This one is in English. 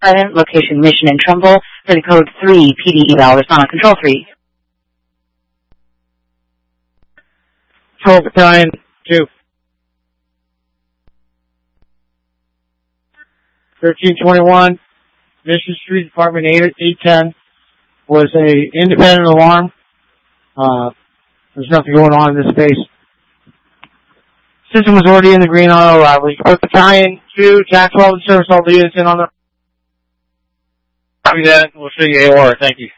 7, location Mission and Trumbull, for the code 3 PD eval. Respond on control 3. Patrol Battalion 2. 1321, Mission Street, Department 810, was a independent alarm. There's nothing going on in this space. System was already in the green on arrival. You can put Battalion 2, TAC 12 and service all leaders in on the... Copy that. We'll show you AOR. Thank you.